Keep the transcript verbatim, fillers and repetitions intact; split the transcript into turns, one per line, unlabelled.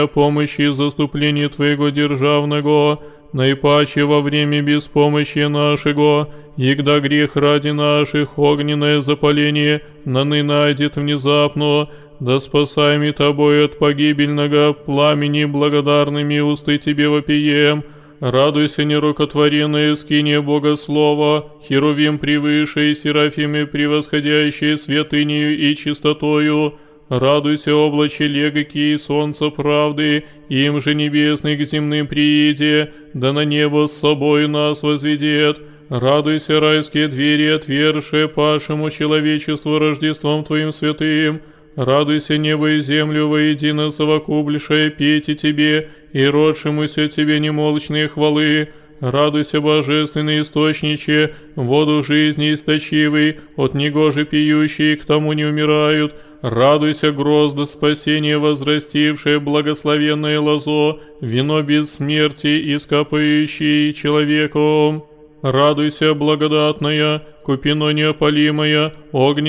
помощи и заступления Твоего державного, наипаче во время беспомощия нашего, егда грех ради наших огненное запаление наны найдет внезапно, да спасаемый Тобой от погибельного пламени благодарными усты Тебе вопием. Радуйся, нерукотворенное скиния Богослова, херувим превыше и серафимы превосходящие святынею и чистотою. Радуйся, облаче легоки и солнца правды, им же небесный к земным прииде, да на небо с собой нас возведет. Радуйся, райские двери, отвершие пашему человечеству Рождеством Твоим святым. Радуйся, небо и землю воедино совокуплившее, пейте Тебе, и родшемуся Тебе немолчные хвалы. Радуйся, божественный источниче, воду жизни источивый, от него же пьющие к тому не умирают. Радуйся, грозда спасения возрастившее, благословенное лозо, вино без смерти, искапающее человеком. Радуйся, благодатная, купино неопалимая, огненная,